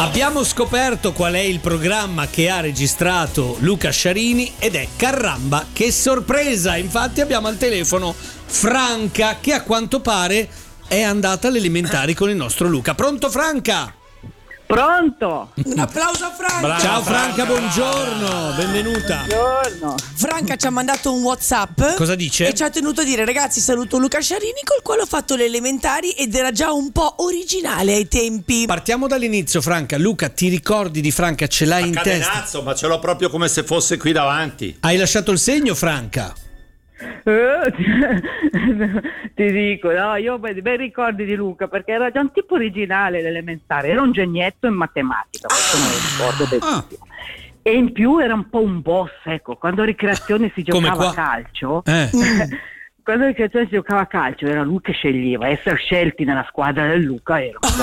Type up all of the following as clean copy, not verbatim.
Abbiamo scoperto qual è il programma che ha registrato Luca Sciarini ed è Caramba, che sorpresa! Infatti abbiamo al telefono Franca, che a quanto pare è andata alle elementari con il nostro Luca. Pronto Franca? Pronto? Un applauso a Franca. Brava, ciao Franca, buongiorno, benvenuta. Buongiorno. Franca ci ha mandato un WhatsApp. Cosa dice? E ci ha tenuto a dire: ragazzi, saluto Luca Sciarini, col quale ho fatto le elementari ed era già un po' originale ai tempi. Partiamo dall'inizio, Franca. Luca, ti ricordi di Franca? Ce l'hai in testa? Catenazzo, ma ce l'ho proprio come se fosse qui davanti. Hai lasciato il segno, Franca? Ti dico, no, io ho bei ricordi di Luca, perché era già un tipo originale l'elementare, era un genietto in matematica, questo me lo ricordo benissimo. E in più era un po' un boss, ecco, quando a ricreazione si giocava a calcio. Quando a ricreazione si giocava a calcio era lui che sceglieva. Essere scelti nella squadra del Luca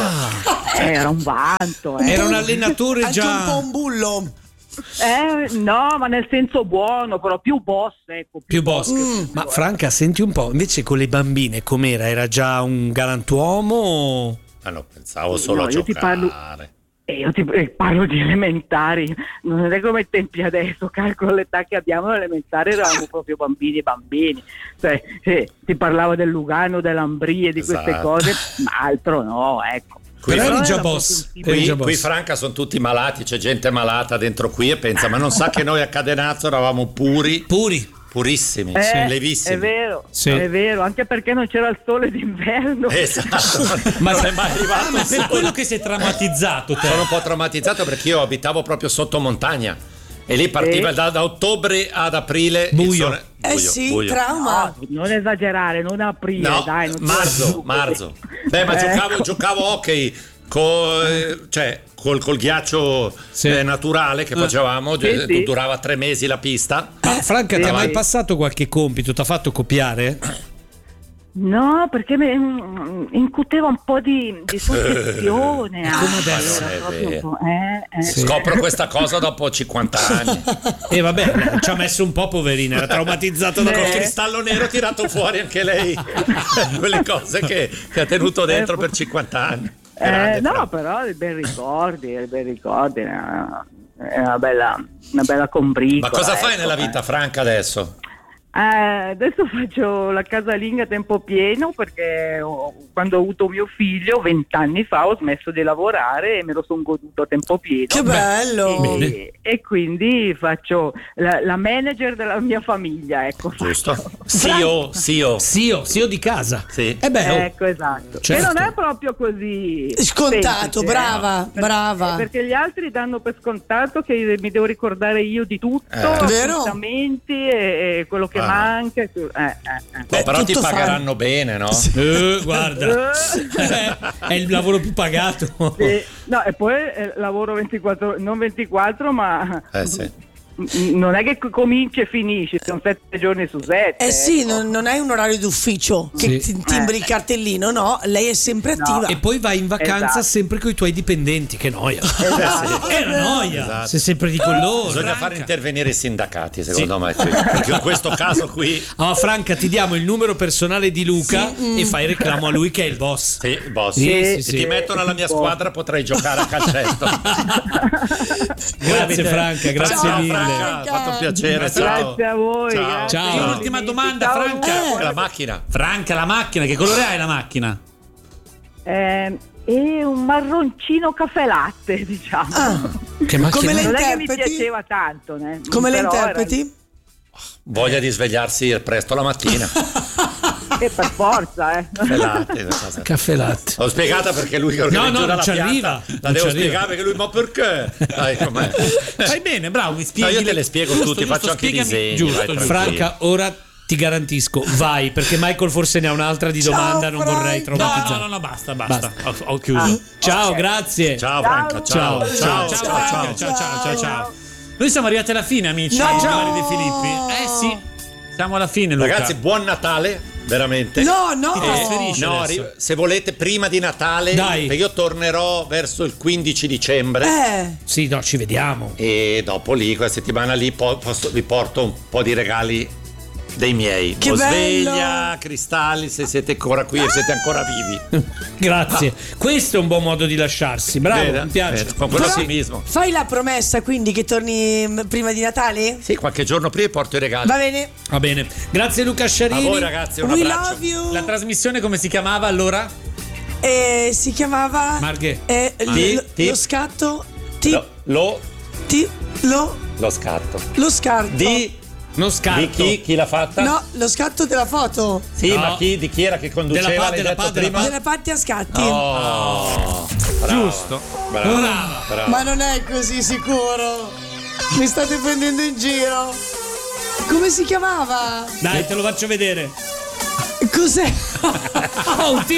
era un vanto. Era un allenatore anche già un po' un bullo. No, ma nel senso buono, però più boss, ecco. più boss. Ma Franca, senti un po', invece con le bambine com'era? Era già un galantuomo? Ah no, pensavo solo a giocare. Io ti parlo di elementari, non è come ai tempi adesso, calcolo l'età che abbiamo, all'elementare eravamo proprio bambini, cioè ti parlavo del Lugano, dell'Ambrie, di queste cose, ma altro no, ecco. Però eri già boss. Qui Franca sono tutti malati, c'è gente malata dentro qui e pensa, ma non sa che noi a Cadenazzo eravamo purissimi, levissimi. È vero, anche perché non c'era il sole d'inverno. Esatto. Ma sei mai arrivato? Ma per quello che sei traumatizzato te. Sono un po' traumatizzato perché io abitavo proprio sotto montagna e lì partiva da ottobre ad aprile buio. Buio. Trauma. No, non esagerare, non aprile, No, dai. Non marzo. Beh, ma giocavo hockey col ghiaccio naturale che facevamo, durava 3 mesi la pista. Franca, ti ha mai passato qualche compito? Ti ha fatto copiare? No, perché mi incuteva un po' di soggezione. Come adesso? Scopro questa cosa dopo 50 anni. E vabbè, ci ha messo un po', poverina, era traumatizzata da col cristallo nero tirato fuori anche lei. Quelle cose che ha tenuto dentro per 50 anni. No, però bei ricordi, è una bella combricola. Ma cosa fai nella vita, Franca, adesso? Adesso faccio la casalinga a tempo pieno, perché quando ho avuto mio figlio 20 anni fa ho smesso di lavorare e me lo sono goduto a tempo pieno. Che bello! E quindi faccio la manager della mia famiglia, ecco. Giusto. CEO di casa. Sì. Ecco, esatto. Certo. E non è proprio così scontato, semplice, brava. perché gli altri danno per scontato che mi devo ricordare io di tutto, appuntamenti e quello che manca. Però ti pagheranno bene, no? Guarda, è il lavoro più pagato. No, e poi lavoro 24, non 24, ma non è che cominci e finisci, sono 7 giorni su 7. Sì, non hai un orario d'ufficio che timbri il cartellino, no? Lei è sempre attiva. E poi vai in vacanza sempre con i tuoi dipendenti, che noia. È una noia. Esatto. Sei sempre di con loro. Bisogna far intervenire i sindacati, secondo me, perché in questo caso qui. Franca, ti diamo il numero personale di Luca e fai reclamo a lui che è il boss. Sì, il boss. Sì. Se ti mettono alla mia squadra potrai giocare a calcetto. Grazie Franca, grazie mille. Ha fatto un piacere. Grazie a voi. Ciao. E ultima domanda, Franca. La macchina. Franca, la macchina, che colore hai la macchina? È un marroncino caffè latte, diciamo. Che macchina? Come le non è che mi interpreti? piaceva tanto, né? Come le Però interpreti? Voglia di svegliarsi presto la mattina. per forza, Caffè latte. L'ho spiegata perché lui che organizza non ci arriva. La devo spiegare perché lui, ma perché? Dai, com'è? Fai bene, bravo, mi spieghi. No, io te le spiego tutti, faccio anche i disegni. Giusto. Franca, ora ti garantisco, vai, perché Michael forse ne ha un'altra di domanda, non vorrei traumatizzare. No, basta. Ho chiuso. Ciao, grazie. Ciao Franca, ciao. Ciao. Noi siamo arrivati alla fine, amici. Giovanni De Filippi. Sì. Siamo alla fine, Luca. Ragazzi, buon Natale, veramente. No. Ti trasferisci adesso? Se volete prima di Natale, Dai. io tornerò verso il 15 dicembre. Sì, no, ci vediamo. E dopo lì, quella settimana lì, vi porto un po' di regali dei miei. Che Sveglia, Cristalli, se siete ancora qui e siete ancora vivi. Grazie. Questo è un buon modo di lasciarsi. Bravo, mi piace. Con quell'ottimismo. Fai la promessa quindi che torni prima di Natale? Sì, qualche giorno prima porto i regali. Va bene. Va bene. Grazie Luca Sciarini. A voi ragazzi, un We abbraccio. love you. La trasmissione come si chiamava allora? Si chiamava Marghe. lo scatto Lo lo scatto. lo scarto. Non scatto. Di chi l'ha fatta? No, lo scatto della foto. Sì, No. ma di chi era che conduceva? Della l'hai detto prima? Della parte a scatti. Oh, brava, Giusto. brava. Ma non è così sicuro. Mi state prendendo in giro. Come si chiamava? Dai, te lo faccio vedere. Cos'è? Oh,